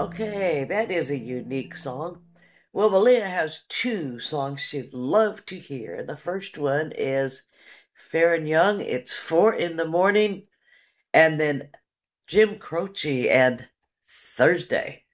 Okay, that is a unique song. Well, Malia has two songs she'd love to hear. The first one is Fair and Young, It's 4 in the Morning, and then Jim Croce and Thursday.